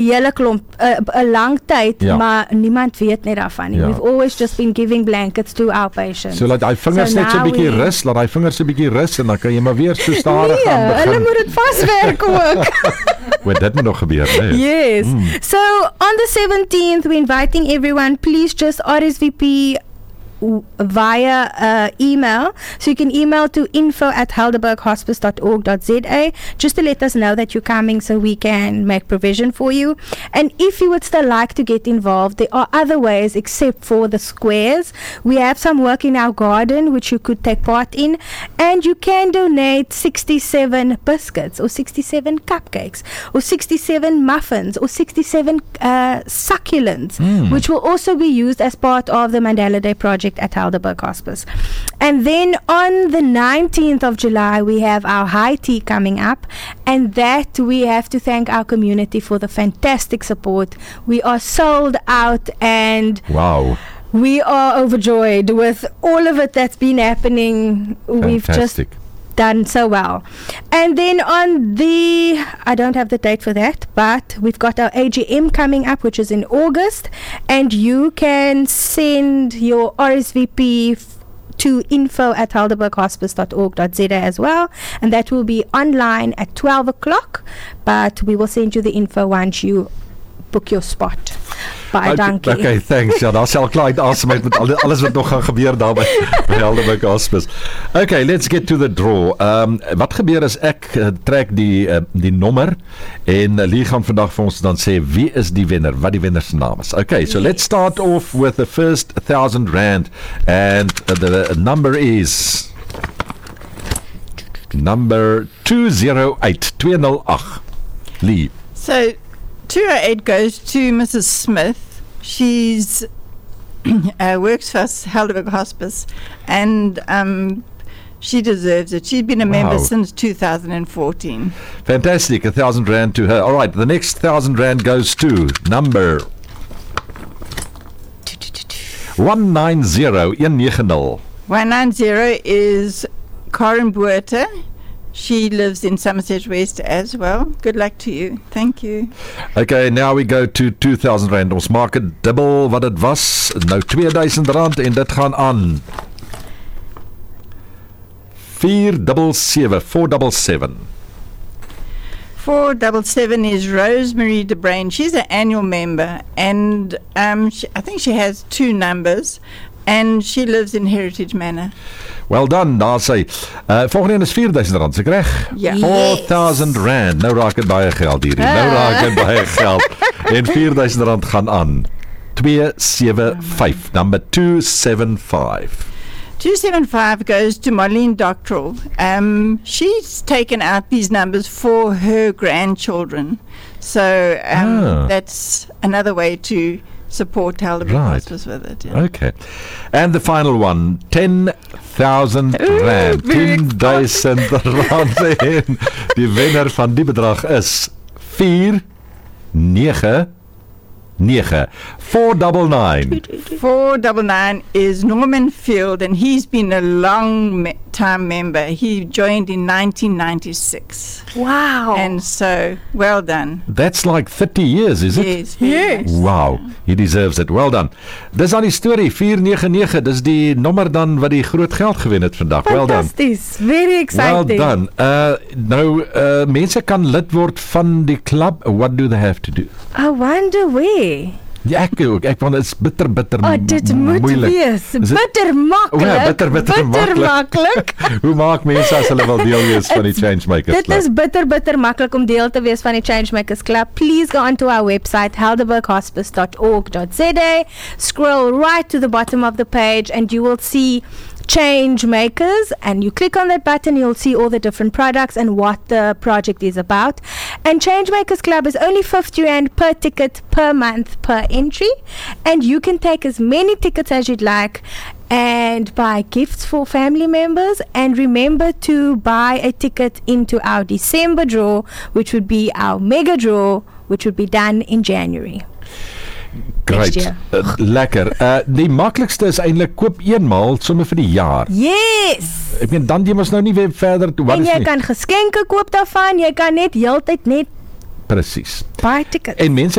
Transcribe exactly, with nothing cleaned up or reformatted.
hele klomp, 'n uh, lang tyd, ja. maar niemand weet net daarvan nie. Ja. We've always just been giving blankets to our patients. So laat hy vingers so net so 'n bietjie we... rus, laat hy vingers 'n bietjie rus en dan kan jy maar weer so stadig nee, gaan begin. Hulle moet dit vaswerk ook. Wat dit moet nog gebeur, nee. Yes. Mm. So on the seventeenth, we're inviting everyone, please just R S V P via uh, email. So you can email to info at helderberg hospice dot org dot z a just to let us know that you're coming so we can make provision for you. And if you would still like to get involved, there are other ways except for the squares. We have some work in our garden which you could take part in, and you can donate sixty-seven biscuits or sixty-seven cupcakes or sixty-seven muffins or sixty-seven uh, succulents, mm. which will also be used as part of the Mandela Day project at Helderberg Hospice. And then on the nineteenth of July, we have our high tea coming up, and that we have to thank our community for the fantastic support. We are sold out, and wow, we are overjoyed with all of it that's been happening. Fantastic. We've just done so well. And then on the, I don't have the date for that, but we've got our A G M coming up, which is in August, and you can send your R S V P f- to info at helderberg hospice dot org dot z a as well, and that will be online at twelve o'clock, but we will send you the info once you book your spot. Baie dankie. Okay, thanks. Ja, daar sal klaar asem uit met alles wat nog gaan gebeur daar by Helderberg Hospice. Okay, let's get to the draw. Um, wat gebeur as ek uh, trek die uh, die nommer en uh, Lee gaan vandag vir ons dan sê wie is die wenner, wat die wenner se naam is. Okay, so yes. Let's start off with the first one thousand rand, and uh, the number is number two oh eight, two oh eight. Lee. So two oh eight goes to Missus Smith. She's uh, works for us, Helderberg Hospice, and um, she deserves it. She's been a wow. member since two thousand fourteen. Fantastic, a thousand rand to her. All right, the next thousand rand goes to number one nine zero, one nine zero. one nine zero is Karen Buerta. She lives in Somerset West as well. Good luck to you. Thank you. Okay, now we go to two thousand rand. Ons maak het dubbel wat het was. Nou two thousand rand en dit gaan aan four seven seven, four seven seven. four seven seven is Rosemary De Bruin. She's an annual member, and um, she, I think she has two numbers, and she lives in Heritage Manor. Well done, daar sê. Uh, volgende een is four thousand rand, sê ek reg? Ja. four thousand rand. Nou raak het baie geld hierdie. Nou raak het baie geld. En four thousand rand gaan aan two seven five, number two seven five. two seven five goes to Marlene Doctoral. Um, she's taken out these numbers for her grandchildren. So um, ah. that's another way to support Helderberg right. Hospice with it. Yeah. Okay. And the final one, ten thousand rand. ten thousand rand. En die wenner van die bedrag is four nine nine, four nine nine. four nine nine is Norman Field, and he's been a long me- time member. He joined in nineteen ninety-six. Wow. And so, well done. That's like thirty years, is it? Yes. Yes. Wow. He deserves it. Well done. Dis aan die storie, four nine nine. Dis die nommer dan wat die groot geld gewen het vandag. Well done. Fantasties. Very exciting. Well done. Uh, nou, uh, mense kan lid word van die club. What do they have to do? I wonder where. Ja, ek ook. Ek want dit is bitter bitter oh, dit moet moeilik. Wees. Bitter maklik. Ja, bitter bitter, bitter maklik. Hoe maak mense as hulle wil deel wees van die Changemakers Club? Dit is bitter bitter maklik om deel te wees van die Changemakers Club. Please go onto our website helderberg hospice dot org dot z a. Scroll right to the bottom of the page and you will see Change Makers, and you click on that button, you'll see all the different products and what the project is about. And Change Makers Club is only fifty rand per ticket per month per entry, and you can take as many tickets as you'd like and buy gifts for family members. And remember to buy a ticket into our December draw, which would be our mega draw, which would be done in January. Great. Uh, lekker. Uh, die maklikste is eintlik koop eenmaal sommer vir die jaar. Yes. Ek meen dan jy mos nou nie weer verder toe wat en is nie. En jy kan geskenke koop daarvan, jy kan net heeltyd net Presies. Baie tickets. En mense